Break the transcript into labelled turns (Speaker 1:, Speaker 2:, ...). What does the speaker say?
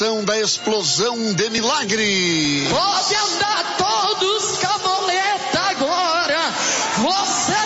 Speaker 1: Capitão da Explosão de Milagre.
Speaker 2: Pode andar todos com a boleta agora. Você